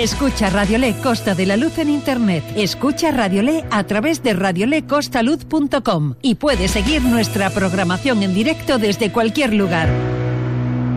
Escucha Radiolé Costa de la Luz en Internet. Escucha Radiolé a través de radiolecostaluz.com y puedes seguir nuestra programación en directo desde cualquier lugar.